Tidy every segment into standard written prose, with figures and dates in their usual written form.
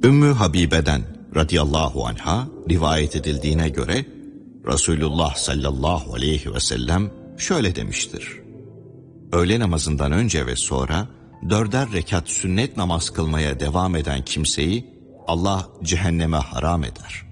Ümmü Habibe'den radıyallahu anha rivayet edildiğine göre Resulullah sallallahu aleyhi ve sellem şöyle demiştir: öğle namazından önce ve sonra 4'er rekat sünnet namaz kılmaya devam eden kimseyi Allah cehenneme haram eder.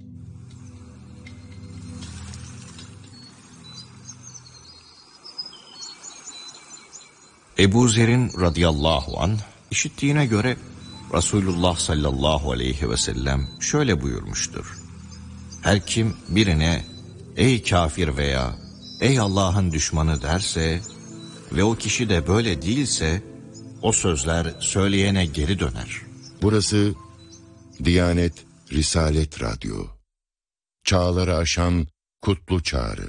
Ebu Zer'in radıyallahu anh işittiğine göre Resulullah sallallahu aleyhi ve sellem şöyle buyurmuştur: her kim birine ey kafir veya ey Allah'ın düşmanı derse ve o kişi de böyle değilse o sözler söyleyene geri döner. Burası Diyanet Risalet Radyo. Çağları aşan kutlu çağrı.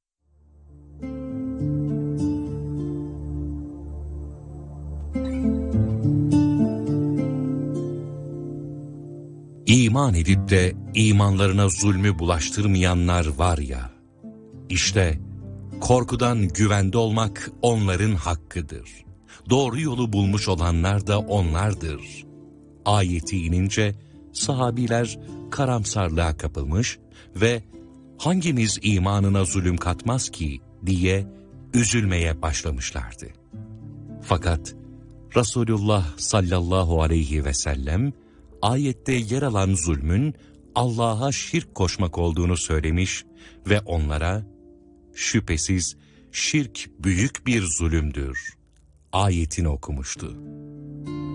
İman edip de imanlarına zulmü bulaştırmayanlar var ya, işte korkudan güvende olmak onların hakkıdır. Doğru yolu bulmuş olanlar da onlardır. Ayeti inince sahabiler karamsarlığa kapılmış ve hangimiz imanına zulüm katmaz ki diye üzülmeye başlamışlardı. Fakat Resulullah sallallahu aleyhi ve sellem ayette yer alan zulmün Allah'a şirk koşmak olduğunu söylemiş ve onlara şüphesiz şirk büyük bir zulümdür ayetini okumuştu.